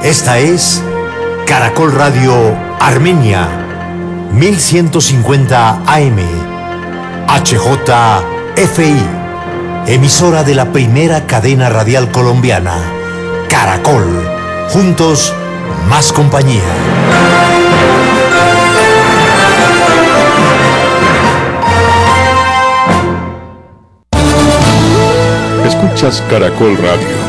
Esta es Caracol Radio Armenia, 1150 AM, HJFI, emisora de la primera cadena radial colombiana, Caracol, juntos, más compañía. Escuchas Caracol Radio.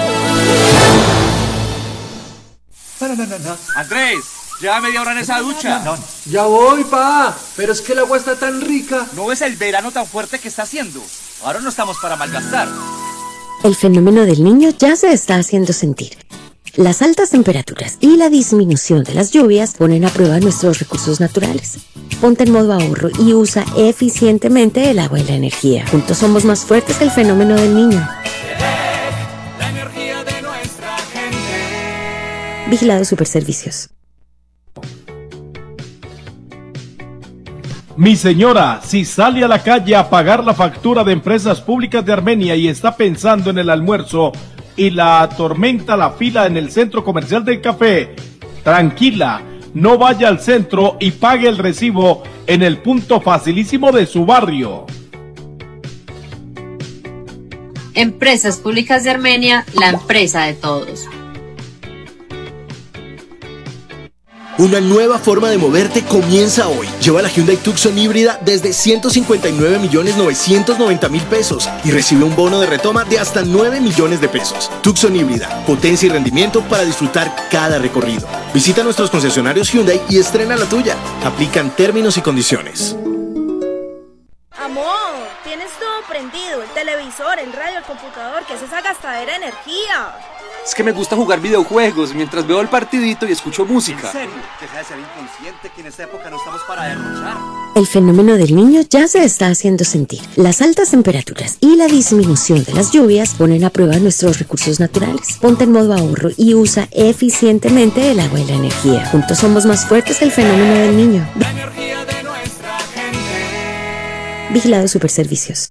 No. Andrés, lleva media hora en esa ducha. No. Ya voy, pa, pero es que el agua está tan rica. ¿No ves el verano tan fuerte que está haciendo? Ahora no estamos para malgastar. El fenómeno del Niño ya se está haciendo sentir. Las altas temperaturas y la disminución de las lluvias ponen a prueba nuestros recursos naturales. Ponte en modo ahorro y usa eficientemente el agua y la energía. Juntos somos más fuertes que el fenómeno del Niño. La energía de nuestra gente. Vigilado Superservicios. Mi señora, si sale a la calle a pagar la factura de Empresas Públicas de Armenia y está pensando en el almuerzo y la atormenta la fila en el centro comercial del café, tranquila, no vaya al centro y pague el recibo en el punto facilísimo de su barrio. Empresas Públicas de Armenia, la empresa de todos. Una nueva forma de moverte comienza hoy. Lleva la Hyundai Tucson híbrida desde 159.990.000 pesos y recibe un bono de retoma de hasta 9 millones de pesos. Tucson híbrida, potencia y rendimiento para disfrutar cada recorrido. Visita nuestros concesionarios Hyundai y estrena la tuya. Aplican términos y condiciones. Amor, tienes todo prendido, el televisor, el radio, el computador. ¿Qué es esa gastadera de energía? Es que me gusta jugar videojuegos mientras veo el partidito y escucho música. ¿En serio? Deja de ser inconsciente, que en esta época no estamos para derrochar. El fenómeno del Niño ya se está haciendo sentir. Las altas temperaturas y la disminución de las lluvias ponen a prueba nuestros recursos naturales. Ponte en modo ahorro y usa eficientemente el agua y la energía. Juntos somos más fuertes que el fenómeno del Niño. La energía de nuestra gente. Vigilado Superservicios.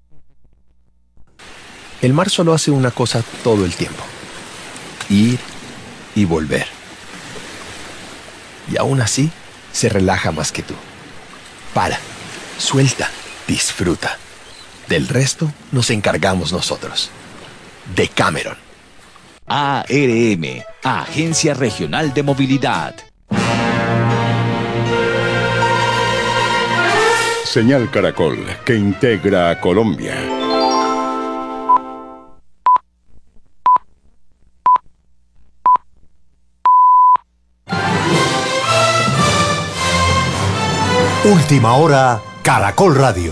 El mar solo hace una cosa todo el tiempo: ir y volver. Y aún así, se relaja más que tú. Para, suelta, disfruta. Del resto nos encargamos nosotros. Decameron. ARM, Agencia Regional de Movilidad. Señal Caracol, que integra a Colombia. Última hora, Caracol Radio.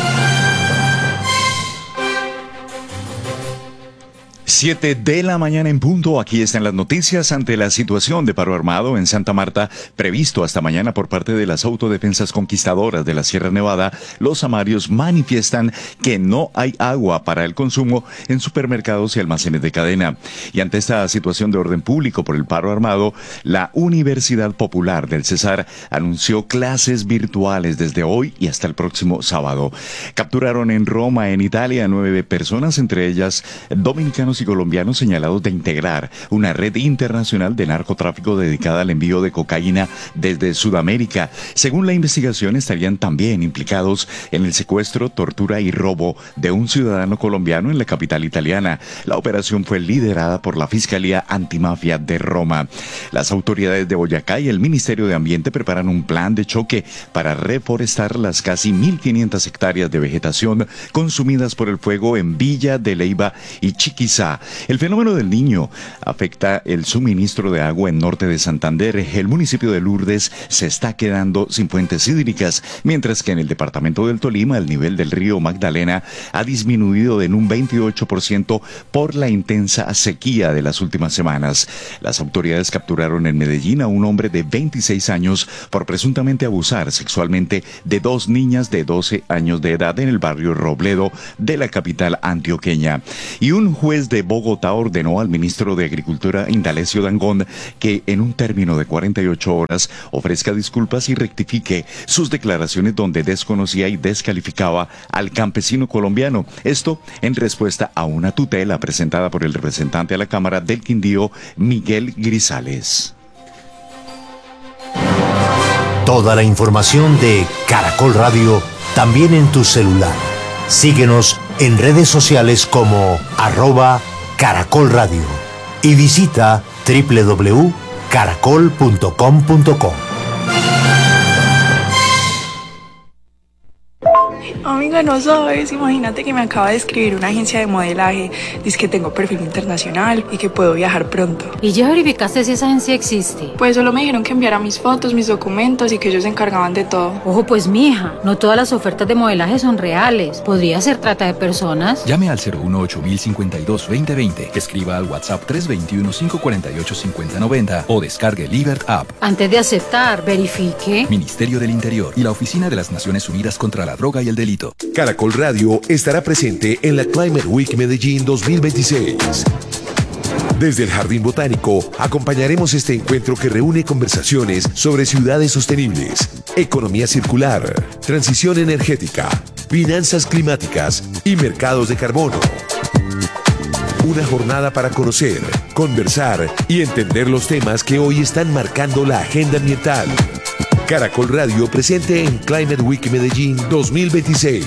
7 de la mañana en punto. Aquí están las noticias. Ante la situación de paro armado en Santa Marta, previsto hasta mañana por parte de las autodefensas conquistadoras de la Sierra Nevada, los amarios manifiestan que no hay agua para el consumo en supermercados y almacenes de cadena. Y ante esta situación de orden público por el paro armado, la Universidad Popular del Cesar anunció clases virtuales desde hoy y hasta el próximo sábado. Capturaron en Roma, en Italia, 9 personas, entre ellas dominicanos y colombianos señalados de integrar una red internacional de narcotráfico dedicada al envío de cocaína desde Sudamérica. Según la investigación, estarían también implicados en el secuestro, tortura y robo de un ciudadano colombiano en la capital italiana. La operación fue liderada por la Fiscalía Antimafia de Roma. Las autoridades de Boyacá y el Ministerio de Ambiente preparan un plan de choque para reforestar las casi 1.500 hectáreas de vegetación consumidas por el fuego en Villa de Leyva y Chiquizá. El fenómeno del Niño afecta el suministro de agua en norte de Santander. El municipio de Lourdes se está quedando sin fuentes hídricas, mientras que en el departamento del Tolima el nivel del río Magdalena ha disminuido en un 28% por la intensa sequía de las últimas semanas. Las autoridades capturaron en Medellín a un hombre de 26 años por presuntamente abusar sexualmente de 2 niñas de 12 años de edad en el barrio Robledo de la capital antioqueña. Y un juez de de Bogotá ordenó al ministro de Agricultura, Indalecio Dangond, que en un término de 48 horas ofrezca disculpas y rectifique sus declaraciones donde desconocía y descalificaba al campesino colombiano. Esto en respuesta a una tutela presentada por el representante a la Cámara del Quindío, Miguel Grisales. Toda la información de Caracol Radio también en tu celular. Síguenos en redes sociales como @Caracol Radio y visita www.caracol.com.co. Amiga, no sabes, imagínate que me acaba de escribir una agencia de modelaje, dice que tengo perfil internacional y que puedo viajar pronto. ¿Y ya verificaste si esa agencia existe? Pues solo me dijeron que enviara mis fotos, mis documentos y que ellos se encargaban de todo. Ojo pues, mija, no todas las ofertas de modelaje son reales. Podría ser trata de personas. Llame al 018-052-2020, escriba al WhatsApp 321-548-5090 o descargue Libert App. Antes de aceptar, verifique. Ministerio del Interior y la Oficina de las Naciones Unidas contra la Droga y el Delito. Caracol Radio estará presente en la Climate Week Medellín 2026. Desde el Jardín Botánico acompañaremos este encuentro que reúne conversaciones sobre ciudades sostenibles, economía circular, transición energética, finanzas climáticas y mercados de carbono. Una jornada para conocer, conversar y entender los temas que hoy están marcando la agenda ambiental. Caracol Radio presente en Climate Week Medellín 2026.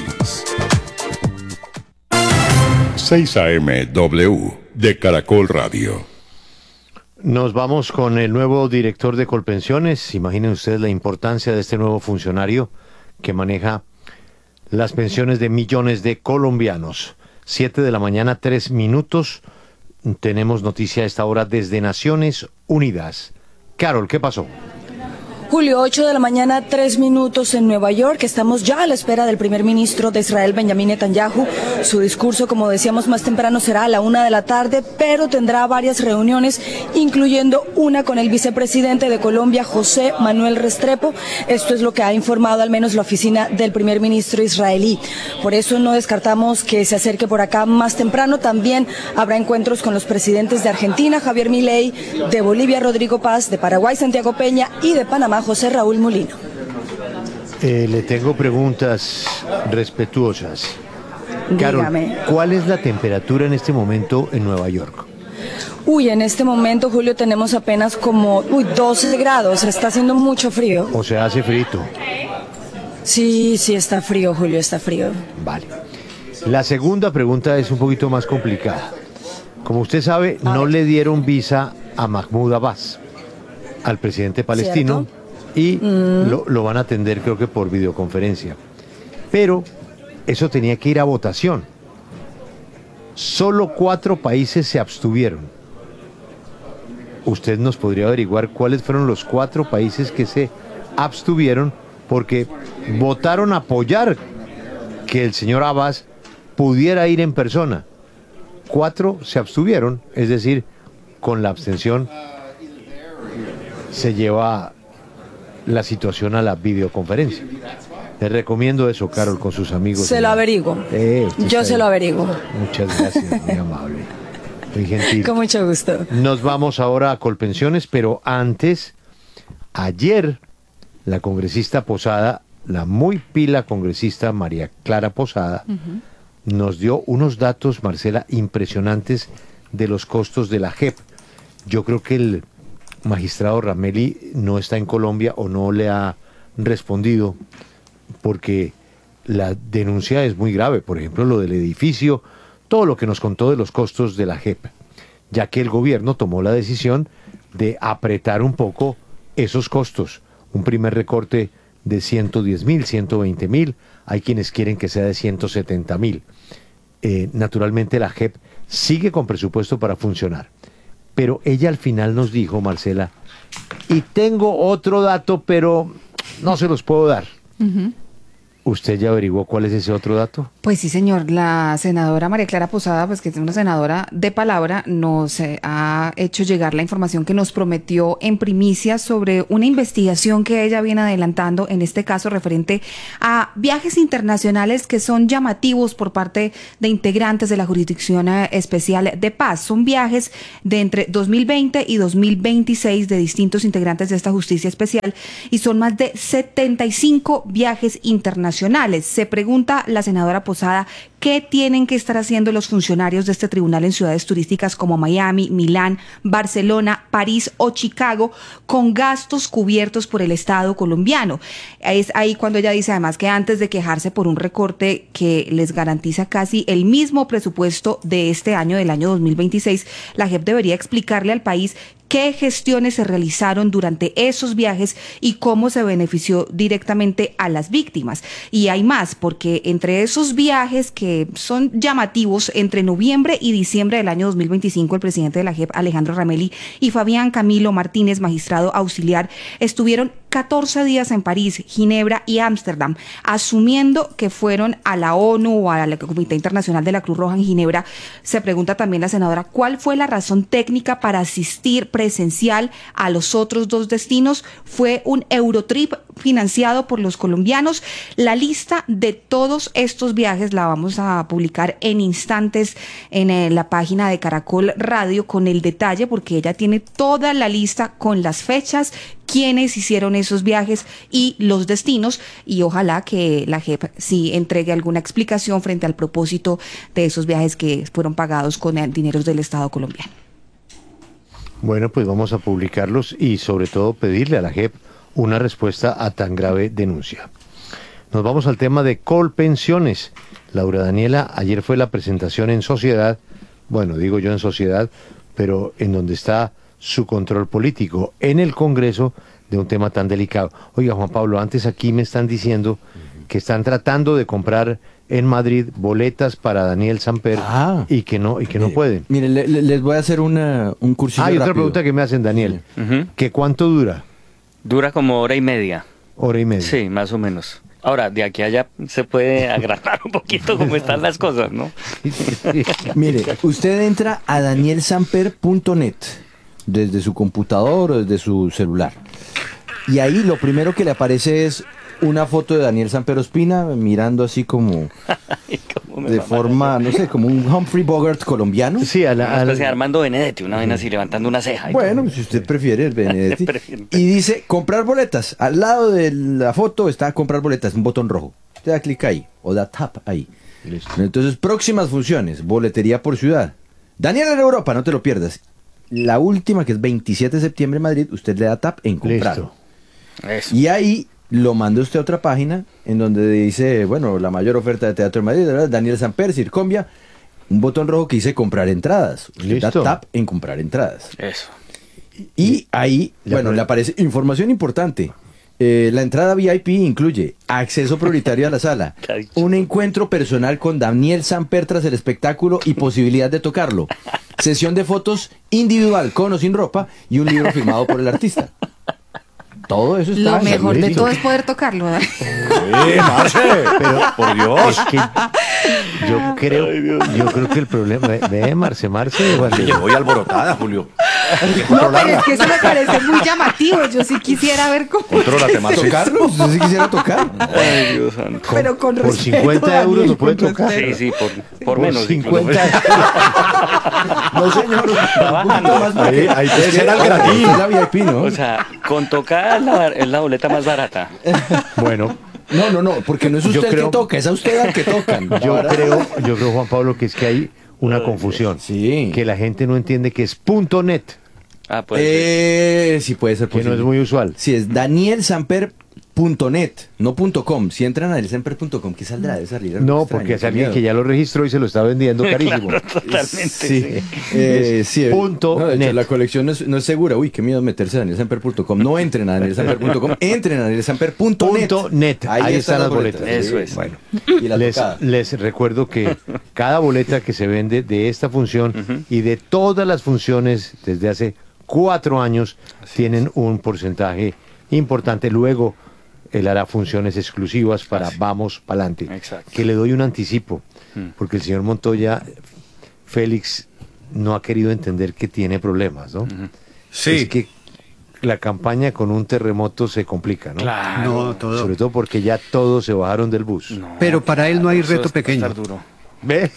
6 AM W de Caracol Radio. Nos vamos con el nuevo director de Colpensiones. Imaginen ustedes la importancia de este nuevo funcionario que maneja las pensiones de millones de colombianos. 7 de la mañana, 3 minutos. Tenemos noticia a esta hora desde Naciones Unidas. Carol, ¿qué pasó? Julio, 8 de la mañana, 3 minutos en Nueva York. Estamos ya a la espera del primer ministro de Israel, Benjamín Netanyahu. Su discurso, como decíamos más temprano, será a la 1 de la tarde, pero tendrá varias reuniones, incluyendo una con el vicepresidente de Colombia, José Manuel Restrepo. Esto es lo que ha informado al menos la oficina del primer ministro israelí. Por eso no descartamos que se acerque por acá más temprano. También habrá encuentros con los presidentes de Argentina, Javier Milei, de Bolivia, Rodrigo Paz, de Paraguay, Santiago Peña, y de Panamá, José Raúl Molino. Le tengo preguntas respetuosas. Dígame. Carol, ¿cuál es la temperatura en este momento en Nueva York? En este momento, Julio, tenemos apenas como 12 grados. Está haciendo mucho frío. O sea, hace frito. Sí, está frío, Julio, está frío. Vale. La segunda pregunta es un poquito más complicada. Como usted sabe, no le dieron visa a Mahmoud Abbas, al presidente palestino. ¿Cierto? Y lo van a atender, creo que por videoconferencia. Pero eso tenía que ir a votación. Solo 4 países se abstuvieron. Usted nos podría averiguar cuáles fueron los 4 países que se abstuvieron porque votaron a apoyar que el señor Abbas pudiera ir en persona. 4 se abstuvieron, es decir, con la abstención se lleva la situación a la videoconferencia. Les recomiendo eso, Carol, con sus amigos. Se lo averiguo. Yo se lo averiguo. Muchas gracias, muy amable. Muy gentil. Con mucho gusto. Nos vamos ahora a Colpensiones, pero antes, ayer, la congresista Posada, la muy pila congresista María Clara Posada, nos dio unos datos, Marcela, impresionantes de los costos de la JEP. Yo creo que el magistrado Rameli no está en Colombia o no le ha respondido porque la denuncia es muy grave. Por ejemplo, lo del edificio, todo lo que nos contó de los costos de la JEP, ya que el gobierno tomó la decisión de apretar un poco esos costos. Un primer recorte de 110.000, 120.000, hay quienes quieren que sea de 170.000. Naturalmente la JEP sigue con presupuesto para funcionar. Pero ella al final nos dijo, Marcela, y tengo otro dato, pero no se los puedo dar. ¿Usted ya averiguó cuál es ese otro dato? Pues sí, señor. La senadora María Clara Posada, pues que es una senadora de palabra, nos ha hecho llegar la información que nos prometió en primicia sobre una investigación que ella viene adelantando, en este caso referente a viajes internacionales que son llamativos por parte de integrantes de la Jurisdicción Especial de Paz. Son viajes de entre 2020 y 2026 de distintos integrantes de esta justicia especial y son más de 75 viajes internacionales. Se pregunta la senadora Posada qué tienen que estar haciendo los funcionarios de este tribunal en ciudades turísticas como Miami, Milán, Barcelona, París o Chicago con gastos cubiertos por el Estado colombiano. Es ahí cuando ella dice además que antes de quejarse por un recorte que les garantiza casi el mismo presupuesto de este año, del año 2026, la JEP debería explicarle al país qué gestiones se realizaron durante esos viajes y cómo se benefició directamente a las víctimas. Y hay más, porque entre esos viajes que son llamativos, entre noviembre y diciembre del año 2025, el presidente de la JEP, Alejandro Ramelli, y Fabián Camilo Martínez, magistrado auxiliar, estuvieron 14 días en París, Ginebra y Ámsterdam, asumiendo que fueron a la ONU o a la Comité Internacional de la Cruz Roja en Ginebra. Se pregunta también la senadora cuál fue la razón técnica para asistir presencial a los otros dos destinos. Fue un Eurotrip financiado por los colombianos. La lista de todos estos viajes la vamos a publicar en instantes en la página de Caracol Radio con el detalle, porque ella tiene toda la lista con las fechas, quiénes hicieron esos viajes y los destinos, y ojalá que la JEP sí entregue alguna explicación frente al propósito de esos viajes que fueron pagados con dineros del Estado colombiano. Bueno, pues vamos a publicarlos y sobre todo pedirle a la JEP una respuesta a tan grave denuncia. Nos vamos al tema de Colpensiones. Laura Daniela, ayer fue la presentación en sociedad, bueno, digo yo en sociedad, pero en donde está su control político, en el Congreso, de un tema tan delicado. Oiga, Juan Pablo, antes aquí me están diciendo que están tratando de comprar en Madrid boletas para Daniel Samper y que no pueden. Mire, les voy a hacer un cursillo rápido. Otra pregunta que me hacen, Daniel. ¿Que cuánto dura? Dura como hora y media. ¿Hora y media? Sí, más o menos. Ahora, de aquí a allá se puede agrandar un poquito cómo están las cosas, ¿no? Mire, usted entra a danielsamper.net desde su computador o desde su celular. Y ahí lo primero que le aparece es una foto de Daniel Samper Ospina mirando así como de forma, no sé, como un Humphrey Bogart colombiano. Sí, una especie de Armando Benedetti, una vez así levantando una ceja. Bueno, si usted prefiere el Benedetti. Y dice comprar boletas. Al lado de la foto está comprar boletas, un botón rojo. Usted da clic ahí o da tap ahí. Listo. Entonces, próximas funciones, boletería por ciudad. Daniel en Europa, no te lo pierdas. La última, que es 27 de septiembre en Madrid, usted le da tap en comprar. Eso. Y ahí lo manda usted a otra página en donde dice, bueno, la mayor oferta de teatro en Madrid, ¿verdad? Daniel Samper, Circombia, un botón rojo que dice comprar entradas. Usted da tap en comprar entradas. Eso. Y ahí, bueno, le aparece información importante. La entrada VIP incluye acceso prioritario a la sala, un encuentro personal con Daniel Samper tras el espectáculo y posibilidad de tocarlo, sesión de fotos individual con o sin ropa y un libro firmado por el artista. Todo eso está. Lo mejor de todo es poder tocarlo, ¿verdad? Marce, pero por Dios. Es que yo creo que el problema Marce, yo voy alborotada, Julio. No, pero es que eso me parece muy llamativo. Yo sí quisiera ver cómo. Contrólate, Marce. ¿Tocarlo? Yo sí quisiera tocar. Ay, Dios santo. Pero con por 50 euros lo puede tocar. Sí, por menos. 50. No, señor. Ahí puede ser al gratis. La VIP, ¿no? O sea, con tocar es la boleta más barata. Bueno. No, porque no es usted el que toca, es a usted al que tocan. Yo creo, Juan Pablo, que es que hay una confusión. Sí. Que la gente no entiende que es .net. Ah, pues. Sí, puede ser posible. Que no es muy usual. Sí, es danielsamper.net, no .com. Si entran a danielsamper.com, ¿qué saldrá de esa liga? No, porque es alguien que ya lo registró y se lo está vendiendo carísimo. Claro, totalmente. Sí. .net. La colección no es segura. Uy, qué miedo meterse a danielsamper.com. No entren a danielsamper.com, entren a danielsamper.net. Ahí están las boletas. Eso es. Bueno, les recuerdo que cada boleta que se vende de esta función y de todas las funciones desde hace 4 años tienen un porcentaje importante. Luego, él hará funciones exclusivas para Vamos Pa'lante. Exacto. Que le doy un anticipo, porque el señor Montoya, Félix, no ha querido entender que tiene problemas, ¿no? Sí. Es que la campaña con un terremoto se complica, ¿no? Claro. No, todo. Sobre todo porque ya todos se bajaron del bus. No, Pero para él no hay eso reto va a pequeño. estar duro. ¿Ve?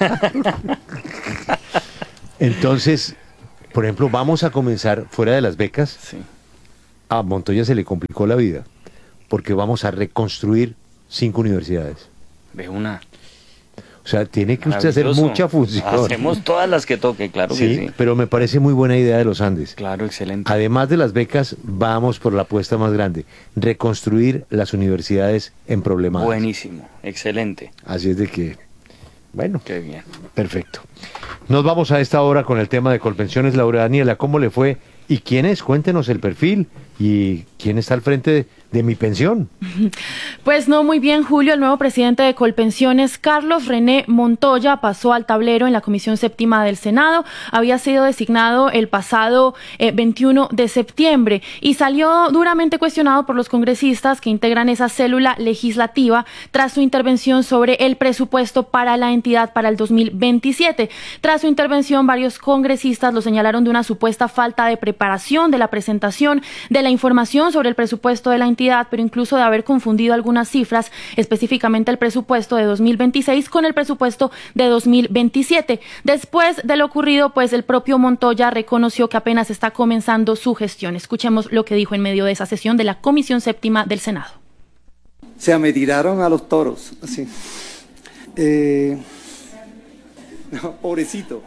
Entonces, por ejemplo, vamos a comenzar fuera de las becas. Sí. A Montoya se le complicó la vida porque vamos a reconstruir 5 universidades. De una. O sea, tiene que usted hacer Maravilloso. mucha función. Hacemos todas las que toque, claro que sí. Pero me parece muy buena idea de los Andes. Claro, excelente. Además de las becas, vamos por la apuesta más grande, reconstruir las universidades en problemas. Buenísimo, excelente. Así es de que, bueno, Qué bien. perfecto. Nos vamos a esta hora con el tema de Colpensiones. Laura Daniela, ¿cómo le fue? ¿Y quién es? Cuéntenos el perfil y quién está al frente de mi pensión. Pues no muy bien, Julio. El nuevo presidente de Colpensiones, Carlos René Montoya, pasó al tablero en la Comisión Séptima del Senado. Había sido designado el pasado 21 de septiembre y salió duramente cuestionado por los congresistas que integran esa célula legislativa tras su intervención sobre el presupuesto para la entidad para el 2027. Tras su intervención, varios congresistas lo señalaron de una supuesta falta de preparación de la presentación de la información sobre el presupuesto de la entidad, pero incluso de haber confundido algunas cifras, específicamente el presupuesto de 2026 con el presupuesto de 2027. Después de lo ocurrido, pues el propio Montoya reconoció que apenas está comenzando su gestión. Escuchemos lo que dijo en medio de esa sesión de la Comisión Séptima del Senado. O sea, me tiraron a los toros, así. No, pobrecito.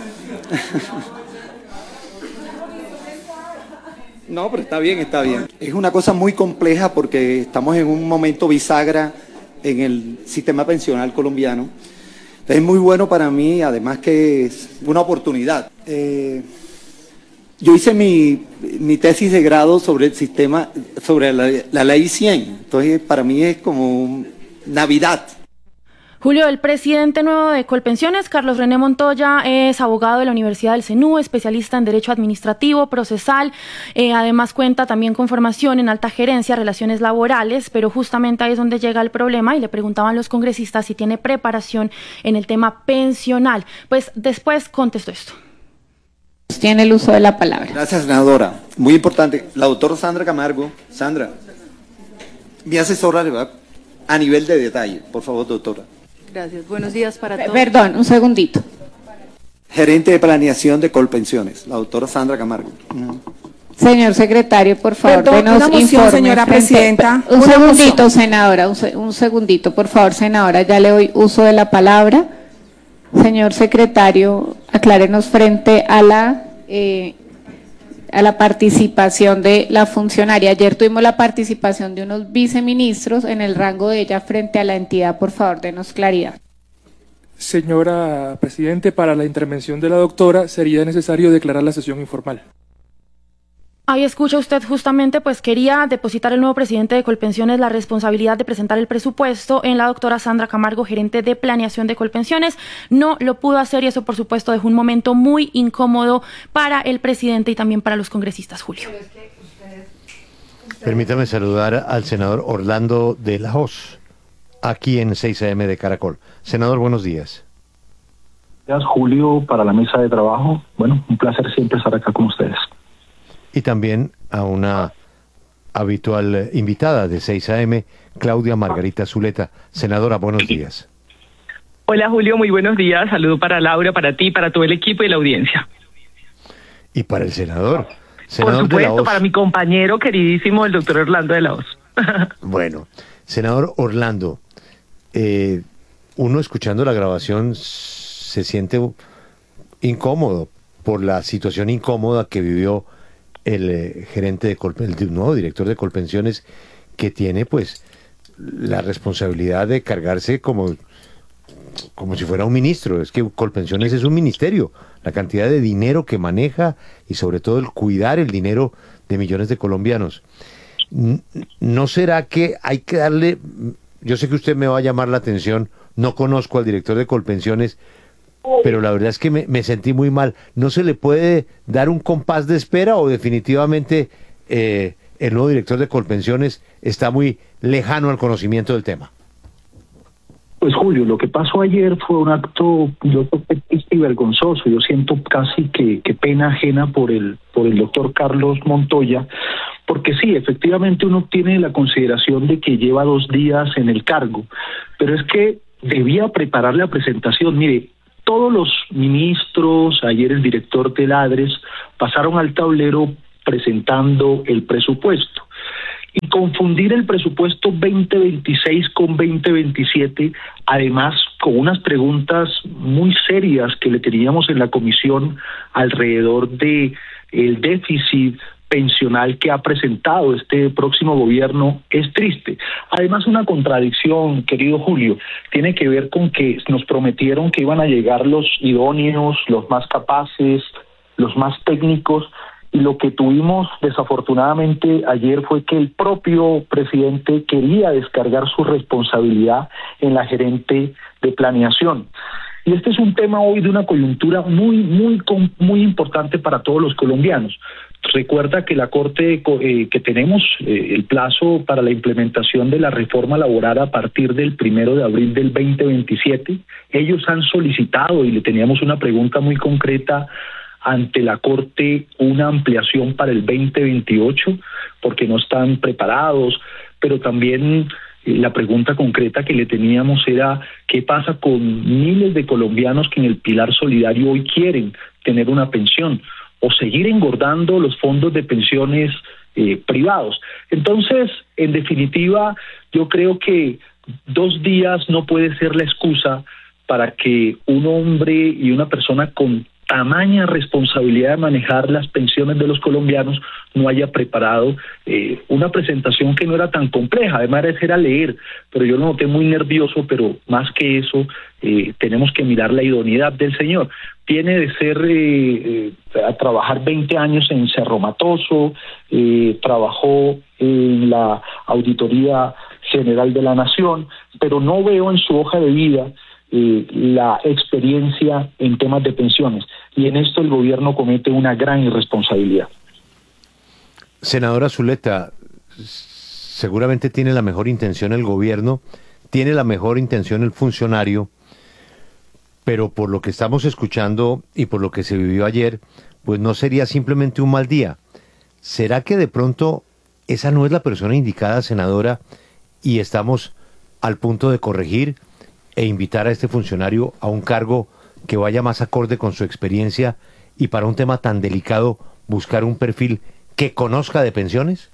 No, pero está bien, está bien. Es una cosa muy compleja porque estamos en un momento bisagra en el sistema pensional colombiano. Es muy bueno para mí, además que es una oportunidad. Yo hice mi tesis de grado sobre el sistema, sobre la ley 100. Entonces, para mí es como Navidad. Julio, el presidente nuevo de Colpensiones, Carlos René Montoya, es abogado de la Universidad del CENU, especialista en Derecho Administrativo, Procesal, además cuenta también con formación en alta gerencia, relaciones laborales, pero justamente ahí es donde llega el problema y le preguntaban los congresistas si tiene preparación en el tema pensional. Pues después contestó esto. Tiene el uso de la palabra. Gracias, senadora. Muy importante. La doctora Sandra Camargo. Sandra, mi asesora le va a nivel de detalle. Por favor, doctora. Gracias. Buenos días para todos. Perdón, un segundito. Gerente de planeación de Colpensiones, la doctora Sandra Camargo. Señor secretario, por favor, Perdón, denos una moción, informe señora presidenta. Un Una segundito, moción. senadora, un segundito, por favor, senadora, ya le doy uso de la palabra. Señor secretario, aclárenos frente a la participación de la funcionaria. Ayer tuvimos la participación de unos viceministros en el rango de ella frente a la entidad. Por favor, denos claridad. Señora Presidente, para la intervención de la doctora sería necesario declarar la sesión informal. Ahí escucha usted justamente, pues quería depositar el nuevo presidente de Colpensiones la responsabilidad de presentar el presupuesto en la doctora Sandra Camargo, gerente de planeación de Colpensiones. No lo pudo hacer y eso, por supuesto, dejó un momento muy incómodo para el presidente y también para los congresistas, Julio. Permítame saludar al senador Orlando de la Hoz, aquí en 6 AM de Caracol. Senador, buenos días. Gracias, Julio, para la mesa de trabajo. Bueno, un placer siempre estar acá con ustedes. Y también a una habitual invitada de 6 AM, Claudia Margarita Zuleta. Senadora, buenos días. Hola Julio, muy buenos días. Saludo para Laura, para ti, para todo el equipo y la audiencia. Y para el senador. Por Senador supuesto, de la Hoz. para mi compañero queridísimo, el doctor Orlando de la Hoz. Bueno, senador Orlando, uno escuchando la grabación se siente incómodo por la situación incómoda que vivió el gerente de el nuevo director de Colpensiones, que tiene pues la responsabilidad de cargarse como si fuera un ministro. Es que Colpensiones es un ministerio, la cantidad de dinero que maneja y sobre todo el cuidar el dinero de millones de colombianos. ¿No será que hay que darle, yo sé que usted me va a llamar la atención, no conozco al director de Colpensiones, pero la verdad es que me sentí muy mal. ¿No se le puede dar un compás de espera o definitivamente el nuevo director de Colpensiones está muy lejano al conocimiento del tema. Pues Julio, lo que pasó ayer fue un acto, yo creo que triste y vergonzoso. Yo siento casi que pena ajena por el doctor Carlos Montoya, porque sí, efectivamente uno tiene la consideración de que lleva 2 días en el cargo, pero es que debía preparar la presentación. Mire, todos los ministros, ayer el director del ADRES, pasaron al tablero presentando el presupuesto. Y confundir el presupuesto 2026 con 2027, además con unas preguntas muy serias que le teníamos en la comisión alrededor de el déficit pensional que ha presentado este próximo gobierno, es triste. Además, una contradicción, querido Julio, tiene que ver con que nos prometieron que iban a llegar los idóneos, los más capaces, los más técnicos, y lo que tuvimos desafortunadamente ayer fue que el propio presidente quería descargar su responsabilidad en la gerente de planeación. Y este es un tema hoy de una coyuntura muy importante para todos los colombianos. Recuerda que la Corte, que tenemos el plazo para la implementación de la reforma laboral a partir del 1 de abril del 2027, ellos han solicitado, y le teníamos una pregunta muy concreta ante la Corte, una ampliación para el 2028, porque no están preparados, pero también la pregunta concreta que le teníamos era ¿qué pasa con miles de colombianos que en el Pilar Solidario hoy quieren tener una pensión o seguir engordando los fondos de pensiones privados? Entonces, en definitiva, yo creo que 2 días no puede ser la excusa para que un hombre y una persona con tamaña responsabilidad de manejar las pensiones de los colombianos no haya preparado una presentación que no era tan compleja. Además era leer, pero yo lo noté muy nervioso. Pero más que eso, tenemos que mirar la idoneidad del señor. Tiene de ser a trabajar 20 años en Cerro Matoso, trabajó en la Auditoría General de la Nación, pero no veo en su hoja de vida la experiencia en temas de pensiones, y en esto el gobierno comete una gran irresponsabilidad. Senadora Zuleta, seguramente tiene la mejor intención el gobierno, tiene la mejor intención el funcionario, pero por lo que estamos escuchando y por lo que se vivió ayer, pues no sería simplemente un mal día. ¿Será que de pronto esa no es la persona indicada, senadora, y estamos al punto de corregir e invitar a este funcionario a un cargo que vaya más acorde con su experiencia, y para un tema tan delicado buscar un perfil que conozca de pensiones?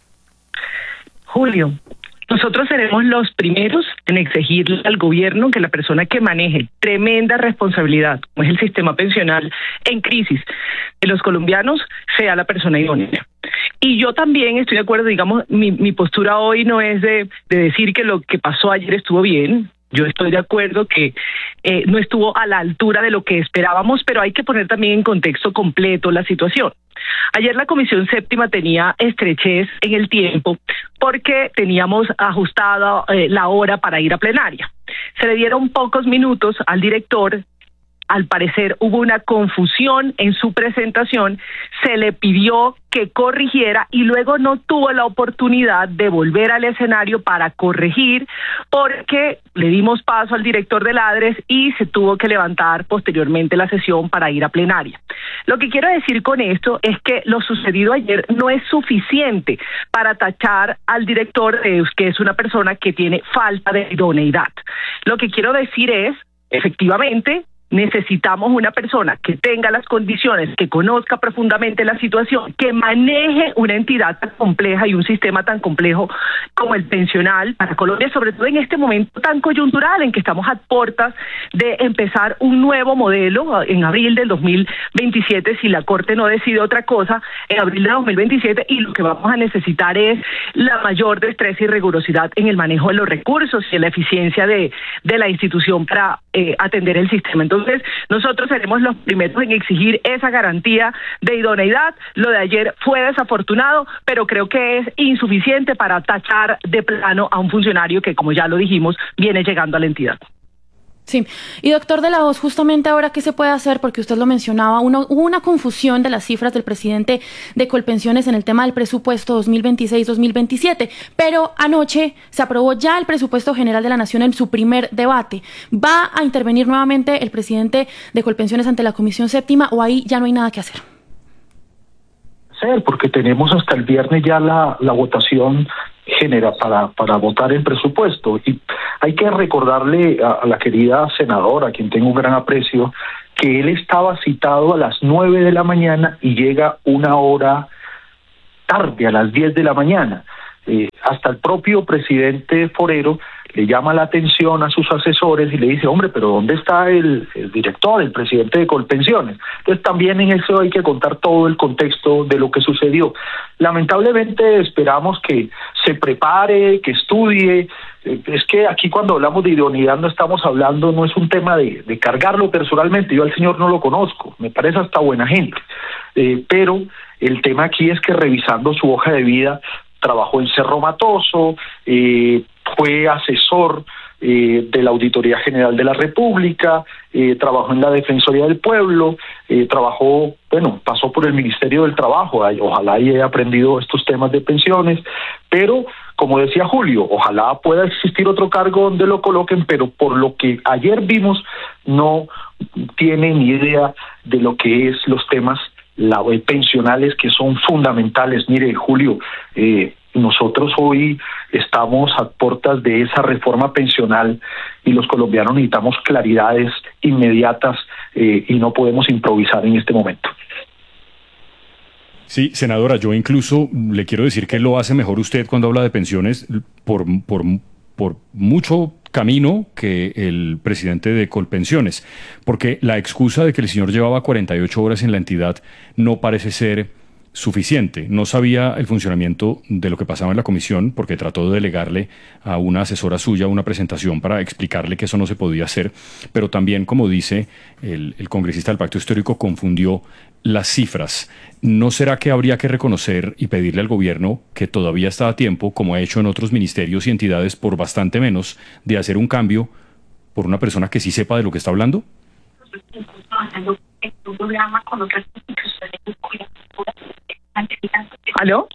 Julio, nosotros seremos los primeros en exigirle al gobierno que la persona que maneje tremenda responsabilidad, como es el sistema pensional en crisis de los colombianos, sea la persona idónea. Y yo también estoy de acuerdo, digamos, mi postura hoy no es de decir que lo que pasó ayer estuvo bien. Yo estoy de acuerdo que no estuvo a la altura de lo que esperábamos, pero hay que poner también en contexto completo la situación. Ayer la Comisión Séptima tenía estrechez en el tiempo porque teníamos ajustada la hora para ir a plenaria. Se le dieron pocos minutos al director. Al parecer hubo una confusión en su presentación, se le pidió que corrigiera y luego no tuvo la oportunidad de volver al escenario para corregir, porque le dimos paso al director del ADRES y se tuvo que levantar posteriormente la sesión para ir a plenaria. Lo que quiero decir con esto es que lo sucedido ayer no es suficiente para tachar al director que es una persona que tiene falta de idoneidad. Lo que quiero decir es, efectivamente, necesitamos una persona que tenga las condiciones, que conozca profundamente la situación, que maneje una entidad tan compleja y un sistema tan complejo como el pensional para Colombia, sobre todo en este momento tan coyuntural en que estamos a puertas de empezar un nuevo modelo en abril del 2027, si la Corte no decide otra cosa, en abril de 2027, y lo que vamos a necesitar es la mayor destreza y rigurosidad en el manejo de los recursos y en la eficiencia de la institución para atender el sistema. Entonces, nosotros seremos los primeros en exigir esa garantía de idoneidad. Lo de ayer fue desafortunado, pero creo que es insuficiente para tachar de plano a un funcionario que, como ya lo dijimos, viene llegando a la entidad. Sí, y doctor de la Hoz, justamente ahora, ¿qué se puede hacer? Porque usted lo mencionaba, hubo una confusión de las cifras del presidente de Colpensiones en el tema del presupuesto 2026-2027, pero anoche se aprobó ya el presupuesto general de la Nación en su primer debate. ¿Va a intervenir nuevamente el presidente de Colpensiones ante la Comisión Séptima o ahí ya no hay nada que hacer? Porque tenemos hasta el viernes ya la votación general para votar el presupuesto, y hay que recordarle a la querida senadora, a quien tengo un gran aprecio, que él estaba citado a las 9 de la mañana y llega una hora tarde, a las 10 de la mañana. Hasta el propio presidente Forero le llama la atención a sus asesores y le dice, hombre, pero ¿dónde está el director, el presidente de Colpensiones? Entonces también en eso hay que contar todo el contexto de lo que sucedió. Lamentablemente esperamos que se prepare, que estudie. Es que aquí cuando hablamos de idoneidad no estamos hablando, no es un tema de cargarlo personalmente. Yo al señor no lo conozco, me parece hasta buena gente. Pero el tema aquí es que revisando su hoja de vida, trabajó en Cerro Matoso, fue asesor de la Auditoría General de la República, trabajó en la Defensoría del Pueblo, pasó por el Ministerio del Trabajo, ojalá haya aprendido estos temas de pensiones, pero como decía Julio, ojalá pueda existir otro cargo donde lo coloquen, pero por lo que ayer vimos no tiene ni idea de lo que es los temas pensionales, que son fundamentales. Mire, Julio, nosotros hoy estamos a puertas de esa reforma pensional y los colombianos necesitamos claridades inmediatas y no podemos improvisar en este momento. Sí, senadora, yo incluso le quiero decir que lo hace mejor usted cuando habla de pensiones por mucho camino que el presidente de Colpensiones, porque la excusa de que el señor llevaba 48 horas en la entidad no parece ser suficiente. No sabía el funcionamiento de lo que pasaba en la comisión porque trató de delegarle a una asesora suya una presentación para explicarle que eso no se podía hacer, pero también, como dice el congresista del Pacto Histórico, confundió las cifras. ¿No será que habría que reconocer y pedirle al gobierno que todavía está a tiempo, como ha hecho en otros ministerios y entidades por bastante menos, de hacer un cambio por una persona que sí sepa de lo que está hablando? ¿Aló?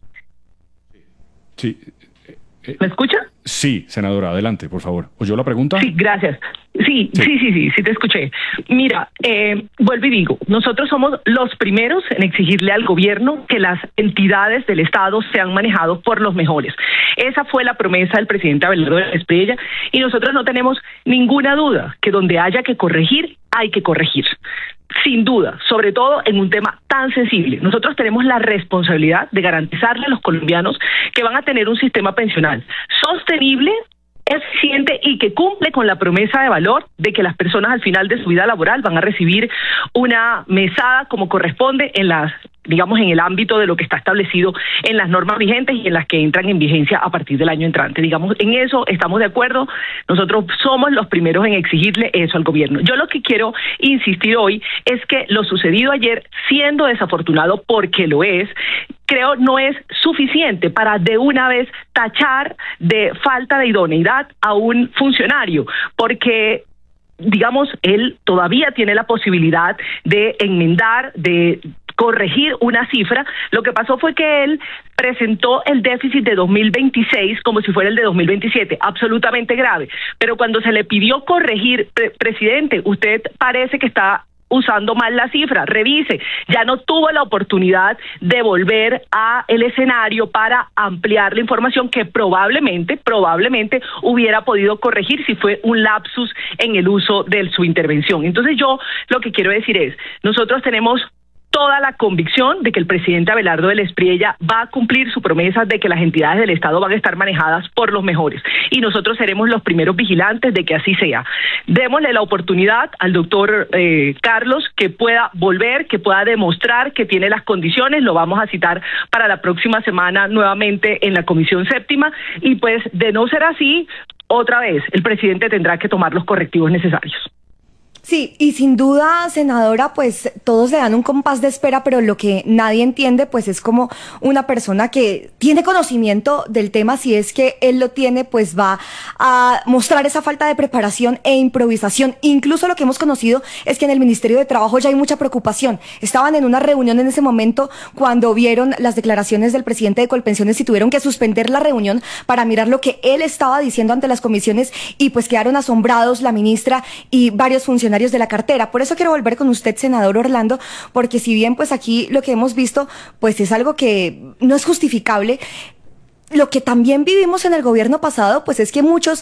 Sí. ¿Me escucha? Sí, senadora, adelante, por favor. ¿Oyó la pregunta? Sí, gracias. Sí, te escuché. Mira, vuelvo y digo, nosotros somos los primeros en exigirle al gobierno que las entidades del Estado sean manejadas por los mejores. Esa fue la promesa del presidente Abelardo de la Espriella y nosotros no tenemos ninguna duda que donde haya que corregir, hay que corregir. Sin duda, sobre todo en un tema tan sensible. Nosotros tenemos la responsabilidad de garantizarle a los colombianos que van a tener un sistema pensional sostenible, eficiente y que cumple con la promesa de valor de que las personas al final de su vida laboral van a recibir una mesada como corresponde en en el ámbito de lo que está establecido en las normas vigentes y en las que entran en vigencia a partir del año entrante. En eso estamos de acuerdo. Nosotros somos los primeros en exigirle eso al gobierno. Yo lo que quiero insistir hoy es que lo sucedido ayer, siendo desafortunado porque lo es, creo no es suficiente para de una vez tachar de falta de idoneidad a un funcionario, porque él todavía tiene la posibilidad de enmendar, de corregir una cifra. Lo que pasó fue que él presentó el déficit de 2026 como si fuera el de 2027, absolutamente grave. Pero cuando se le pidió corregir, presidente, usted parece que está usando mal la cifra, revise, ya no tuvo la oportunidad de volver a el escenario para ampliar la información que probablemente hubiera podido corregir si fue un lapsus en el uso de su intervención. Entonces yo lo que quiero decir es, nosotros tenemos toda la convicción de que el presidente Abelardo de la Espriella va a cumplir su promesa de que las entidades del Estado van a estar manejadas por los mejores y nosotros seremos los primeros vigilantes de que así sea. Démosle la oportunidad al doctor Carlos que pueda volver, que pueda demostrar que tiene las condiciones. Lo vamos a citar para la próxima semana nuevamente en la Comisión Séptima y pues de no ser así, otra vez el presidente tendrá que tomar los correctivos necesarios. Sí, y sin duda, senadora, pues todos le dan un compás de espera, pero lo que nadie entiende, pues es como una persona que tiene conocimiento del tema, si es que él lo tiene, pues va a mostrar esa falta de preparación e improvisación. Incluso lo que hemos conocido es que en el Ministerio de Trabajo ya hay mucha preocupación. Estaban en una reunión en ese momento cuando vieron las declaraciones del presidente de Colpensiones y tuvieron que suspender la reunión para mirar lo que él estaba diciendo ante las comisiones y pues quedaron asombrados la ministra y varios funcionarios de la cartera. Por eso quiero volver con usted, senador Orlando, porque si bien pues aquí lo que hemos visto pues es algo que no es justificable, lo que también vivimos en el gobierno pasado pues es que muchos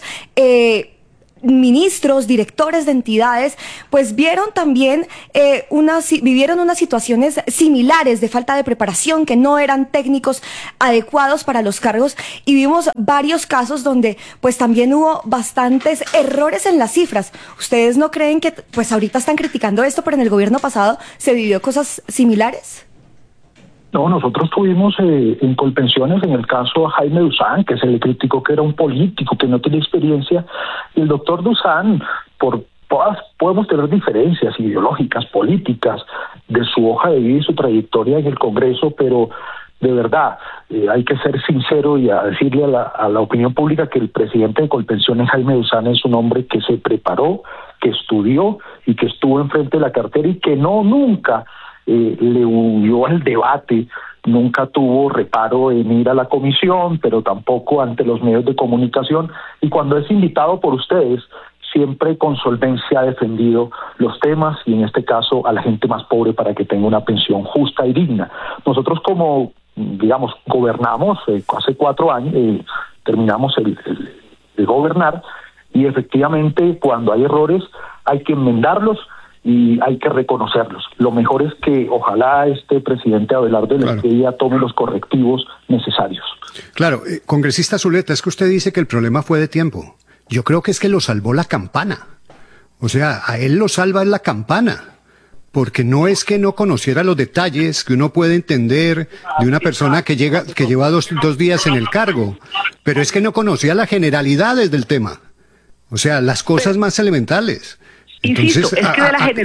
ministros, directores de entidades, pues vieron también vivieron unas situaciones similares de falta de preparación, que no eran técnicos adecuados para los cargos, y vimos varios casos donde pues también hubo bastantes errores en las cifras. ¿Ustedes no creen que pues ahorita están criticando esto, pero en el gobierno pasado se vivió cosas similares? No, nosotros tuvimos en Colpensiones, en el caso a Jaime Duzán, que se le criticó que era un político, que no tenía experiencia. El doctor Duzán, podemos tener diferencias ideológicas, políticas, de su hoja de vida y su trayectoria en el Congreso, pero de verdad hay que ser sincero y a decirle a la opinión pública que el presidente de Colpensiones, Jaime Duzán, es un hombre que se preparó, que estudió y que estuvo enfrente de la cartera y que nunca le huyó al debate, nunca tuvo reparo en ir a la comisión, pero tampoco ante los medios de comunicación, y cuando es invitado por ustedes, siempre con solvencia ha defendido los temas, y en este caso a la gente más pobre para que tenga una pensión justa y digna. Nosotros como, digamos, gobernamos hace 4 años, terminamos el gobernar, y efectivamente cuando hay errores hay que enmendarlos, y hay que reconocerlos. Lo mejor es que ojalá este presidente Abelardo de la Espriella tome los correctivos necesarios. Claro, congresista Zuleta, es que usted dice que el problema fue de tiempo. Yo creo que es que lo salvó la campana. O sea, a él lo salva la campana. Porque no es que no conociera los detalles que uno puede entender de una persona que lleva dos días en el cargo, pero es que no conocía las generalidades del tema. O sea, las cosas más elementales. Insisto, entonces, es que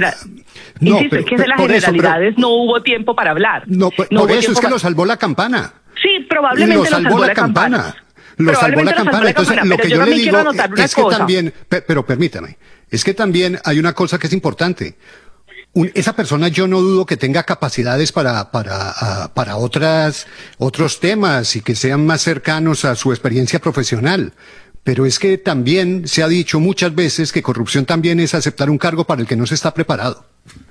de las generalidades no hubo tiempo para hablar. No, por eso es que lo salvó la campana. Sí, probablemente lo salvó la campana. Lo salvó la campana. Entonces, lo que yo le digo es que también, pero permítame, es que también hay una cosa que es importante. Esa persona yo no dudo que tenga capacidades para otros temas y que sean más cercanos a su experiencia profesional. Pero es que también se ha dicho muchas veces que corrupción también es aceptar un cargo para el que no se está preparado.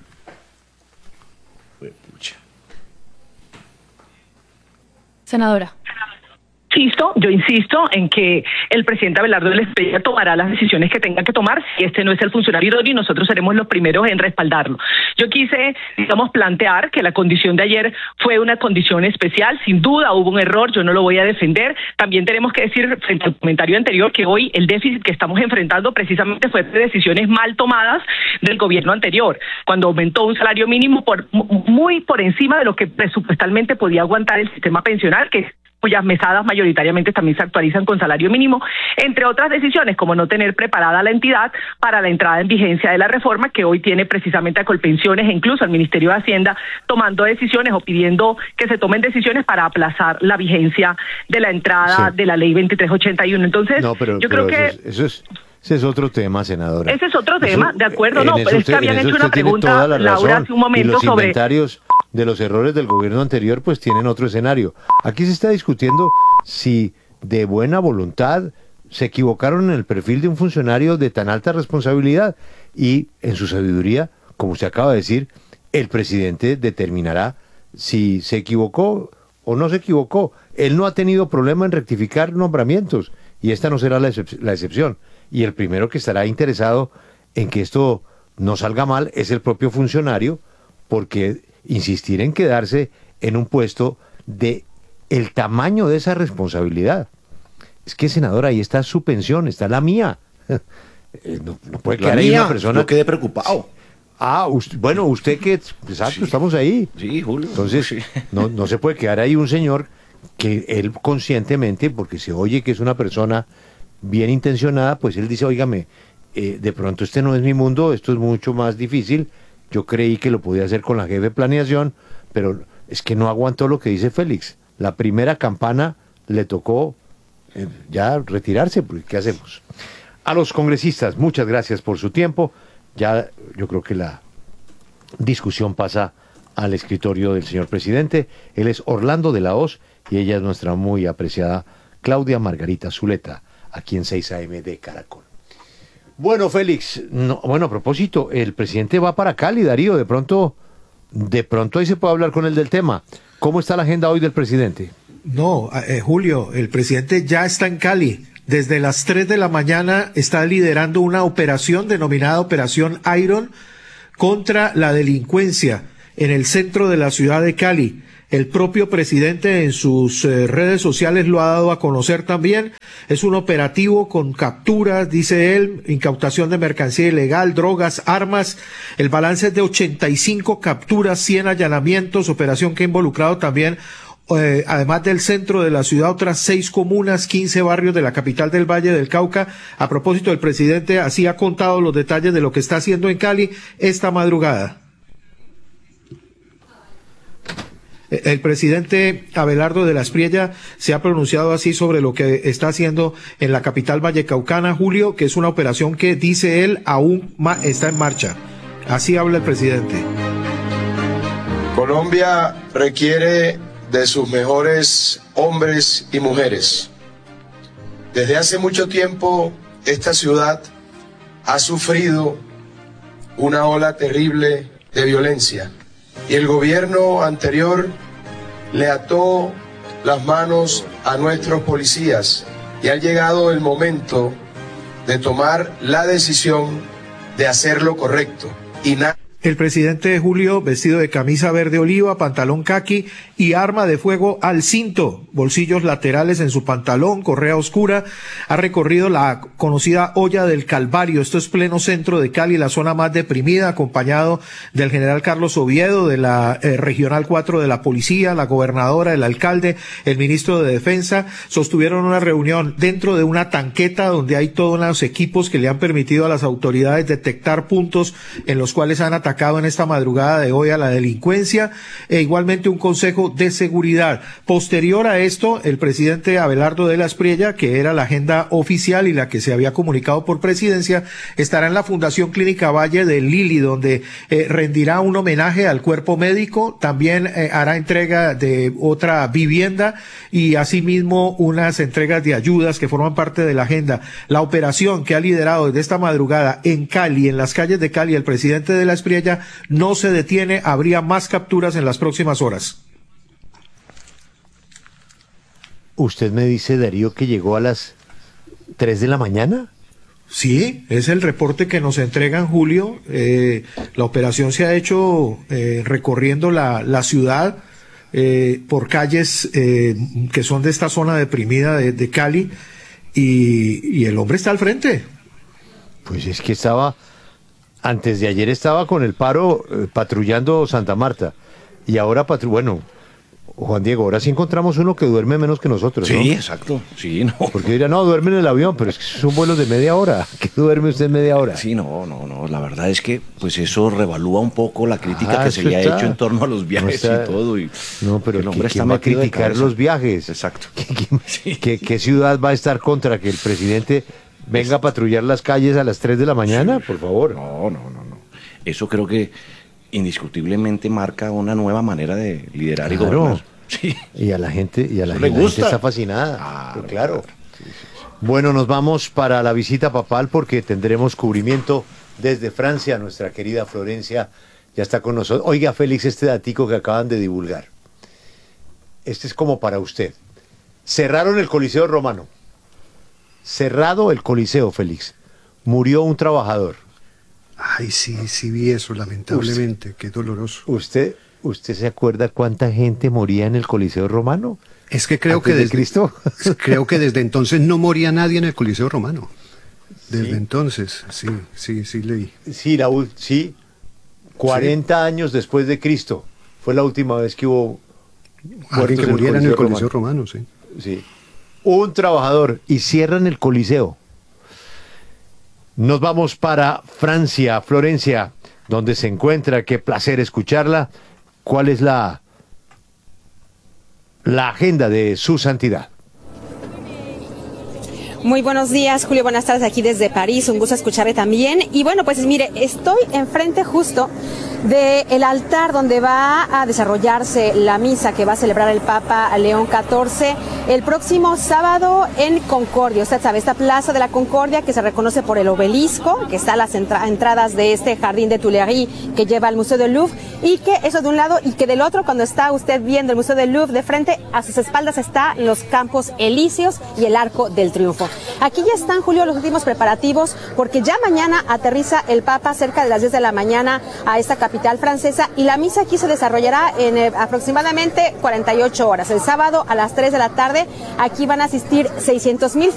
Senadora. Yo insisto en que el presidente Abelardo de la Espriella tomará las decisiones que tenga que tomar. Si este no es el funcionario idóneo, y nosotros seremos los primeros en respaldarlo. Yo quise, plantear que la condición de ayer fue una condición especial. Sin duda hubo un error, yo no lo voy a defender. También tenemos que decir, frente al comentario anterior, que hoy el déficit que estamos enfrentando precisamente fue de decisiones mal tomadas del gobierno anterior, cuando aumentó un salario mínimo muy por encima de lo que presupuestalmente podía aguantar el sistema pensional, cuyas mesadas mayoritariamente también se actualizan con salario mínimo, entre otras decisiones, como no tener preparada la entidad para la entrada en vigencia de la reforma, que hoy tiene precisamente a Colpensiones e incluso al Ministerio de Hacienda tomando decisiones o pidiendo que se tomen decisiones para aplazar la vigencia de la entrada de la ley 2381. Entonces, yo creo que... Ese es otro tema, senadora. Ese es otro tema, de acuerdo, no, pero es que habían hecho una pregunta, Laura, hace un momento sobre... Los inventarios de los errores del gobierno anterior pues tienen otro escenario. Aquí se está discutiendo si de buena voluntad se equivocaron en el perfil de un funcionario de tan alta responsabilidad y en su sabiduría, como usted acaba de decir, el presidente determinará si se equivocó o no se equivocó. Él no ha tenido problema en rectificar nombramientos y esta no será la excepción. Y el primero que estará interesado en que esto no salga mal es el propio funcionario, porque insistir en quedarse en un puesto de el tamaño de esa responsabilidad. Es que, senadora, ahí está su pensión, está la mía. No puede quedar ahí una persona... Yo quedé preocupado. Usted que... Exacto, sí. Estamos ahí. Sí, Julio. Entonces, sí. No se puede quedar ahí un señor que él conscientemente, porque se oye que es una persona bien intencionada, pues él dice, óigame, de pronto este no es mi mundo, esto es mucho más difícil. Yo creí que lo podía hacer con la jefe de planeación, pero es que no aguantó lo que dice Félix. La primera campana le tocó ya retirarse, porque ¿qué hacemos? A los congresistas, muchas gracias por su tiempo. Ya yo creo que la discusión pasa al escritorio del señor presidente. Él es Orlando de la Hoz y ella es nuestra muy apreciada Claudia Margarita Zuleta, aquí en 6 AM de Caracol. Bueno, Félix, bueno, a propósito, el presidente va para Cali, Darío, de pronto ahí se puede hablar con él del tema. ¿Cómo está la agenda hoy del presidente? No, Julio, el presidente ya está en Cali. Desde las 3 de la mañana está liderando una operación denominada Operación Iron contra la delincuencia en el centro de la ciudad de Cali. El propio presidente en sus redes sociales lo ha dado a conocer también. Es un operativo con capturas, dice él, incautación de mercancía ilegal, drogas, armas. El balance es de 85 capturas, 100 allanamientos, operación que ha involucrado también, además del centro de la ciudad, otras 6 comunas, 15 barrios de la capital del Valle del Cauca. A propósito, el presidente así ha contado los detalles de lo que está haciendo en Cali esta madrugada. El presidente Abelardo de la Espriella se ha pronunciado así sobre lo que está haciendo en la capital vallecaucana, Julio, que es una operación que, dice él, aún está en marcha. Así habla el presidente. Colombia requiere de sus mejores hombres y mujeres. Desde hace mucho tiempo, esta ciudad ha sufrido una ola terrible de violencia. Y el gobierno anterior le ató las manos a nuestros policías y ha llegado el momento de tomar la decisión de hacer lo correcto. El presidente Julio, vestido de camisa verde oliva, pantalón caqui y arma de fuego al cinto, bolsillos laterales en su pantalón, correa oscura, ha recorrido la conocida Olla del Calvario. Esto es pleno centro de Cali, la zona más deprimida, acompañado del general Carlos Oviedo, de la Regional 4 de la Policía, la gobernadora, el alcalde, el ministro de Defensa. Sostuvieron una reunión dentro de una tanqueta donde hay todos los equipos que le han permitido a las autoridades detectar puntos en los cuales han atacado en esta madrugada de hoy a la delincuencia, e igualmente un consejo de seguridad. Posterior a esto, el presidente Abelardo de la Espriella, que era la agenda oficial y la que se había comunicado por presidencia, estará en la Fundación Clínica Valle de Lili, donde rendirá un homenaje al cuerpo médico, también hará entrega de otra vivienda y asimismo unas entregas de ayudas que forman parte de la agenda. La operación que ha liderado desde esta madrugada en Cali, en las calles de Cali, el presidente de la Espriella, no se detiene, habría más capturas en las próximas horas. ¿Usted me dice, Darío, que llegó a las 3 de la mañana? Sí, es el reporte que nos entregan, Julio. La operación se ha hecho recorriendo la ciudad por calles que son de esta zona deprimida de Cali y el hombre está al frente. Pues es que antes de ayer estaba con el paro patrullando Santa Marta y ahora bueno, Juan Diego, ahora sí encontramos uno que duerme menos que nosotros, ¿no? Sí, exacto, sí, no. Porque dirá, no, duerme en el avión, pero es que son vuelos de media hora. ¿Qué duerme usted media hora? Sí, no, la verdad es que pues eso revalúa un poco la crítica que se le ha hecho en torno a los viajes y todo. No, pero el hombre ¿quién va a criticar los viajes? Exacto. ¿Qué ciudad va a estar contra que el presidente venga a patrullar las calles a las 3 de la mañana? Sí. Por favor. No. Eso creo que indiscutiblemente marca una nueva manera de liderar y gobernar. Sí. Y a la gente, la gente está fascinada. Claro. Sí. Bueno, nos vamos para la visita papal porque tendremos cubrimiento desde Francia. Nuestra querida Florencia ya está con nosotros. Oiga, Félix, este datico que acaban de divulgar. Este es como para usted. Cerraron el Coliseo Romano. Cerrado el Coliseo, Félix. Murió un trabajador. Ay, sí vi eso, lamentablemente. Qué doloroso. ¿Usted se acuerda cuánta gente moría en el Coliseo Romano? Es que creo que desde entonces no moría nadie en el Coliseo Romano. Desde entonces, sí leí. Sí, 40 años después de Cristo. Fue la última vez que hubo alguien que muriera en el Coliseo Romano, sí. Sí. Un trabajador y cierran el Coliseo. Nos vamos para Francia, Florencia, donde se encuentra. Qué placer escucharla. ¿Cuál es la agenda de su santidad? Muy buenos días, Julio, buenas tardes aquí desde París, un gusto escucharle también. Y bueno, pues mire, estoy enfrente justo del altar donde va a desarrollarse la misa que va a celebrar el Papa León XIV el próximo sábado en Concordia. Usted sabe, esta Plaza de la Concordia que se reconoce por el obelisco, que está a las entradas de este jardín de Tuileries que lleva al Museo del Louvre, y que eso de un lado y que del otro, cuando está usted viendo el Museo del Louvre de frente, a sus espaldas están los Campos Elíseos y el Arco del Triunfo. Aquí ya están, Julio, los últimos preparativos, porque ya mañana aterriza el Papa cerca de las 10 de la mañana a esta capital francesa, y la misa aquí se desarrollará en aproximadamente 48 horas. El sábado a las 3 de la tarde aquí van a asistir 600,000